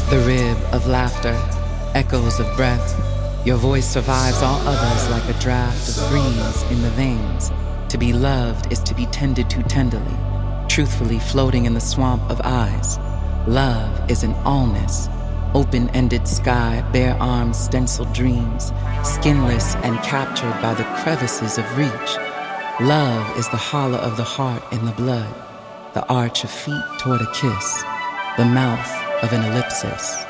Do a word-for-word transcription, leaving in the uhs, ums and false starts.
The rib of laughter, echoes of breath. Your voice survives all others like a draft of breeze in the veins. To be loved is to be tended to tenderly, truthfully floating in the swamp of eyes. Love is an allness, open-ended sky, bare arms, stenciled dreams, skinless and captured by the crevices of reach. Love is the hollow of the heart in the blood, the arch of feet toward a kiss, the mouth of an ellipsis.